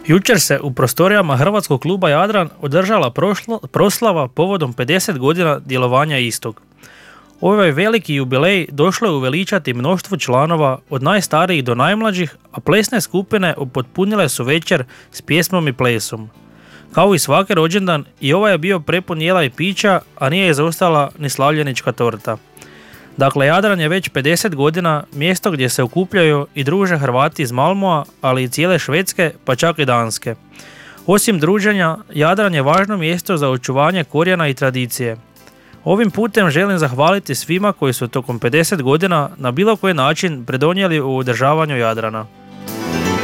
Jučer se u prostorijama Hrvatskog kluba Jadran održala proslava povodom 50 godina djelovanja istog. Ovaj veliki jubilej došlo je uveličati mnoštvo članova od najstarijih do najmlađih, a plesne skupine upotpunile su večer s pjesmom i plesom. Kao i svaki rođendan, i ovaj je bio prepun jela i pića, a nije izostala ni slavljenička torta. Dakle, Jadran je već 50 godina mjesto gdje se okupljaju i druže Hrvati iz Malmoa, ali i cijele Švedske, pa čak i Danske. Osim druženja, Jadran je važno mjesto za očuvanje korijena i tradicije. Ovim putem želim zahvaliti svima koji su tokom 50 godina na bilo koji način pridonijeli u održavanju Jadrana.